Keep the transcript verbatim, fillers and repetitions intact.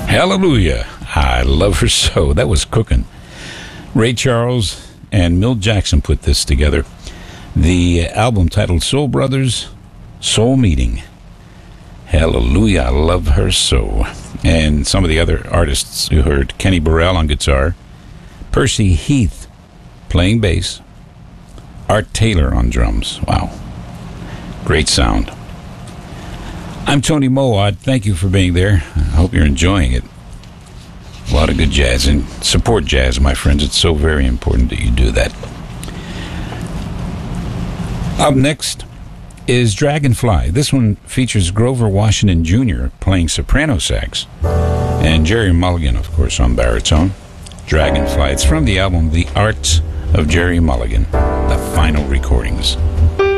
Hallelujah. I love her so. That was cooking. Ray Charles and Milt Jackson put this together. The album titled Soul Brothers, Soul Meeting. Hallelujah. I love her so. And some of the other artists you heard, Kenny Burrell on guitar, Percy Heath playing bass, Art Taylor on drums. Wow. Great sound. I'm Tony Mowat. Thank you for being there. I hope you're enjoying it. A lot of good jazz, and support jazz, my friends. It's so very important that you do that. Up next is Dragonfly. This one features Grover Washington Junior playing soprano sax, and Jerry Mulligan, of course, on baritone. Dragonfly. It's from the album The Arts of Jerry Mulligan, the final recordings.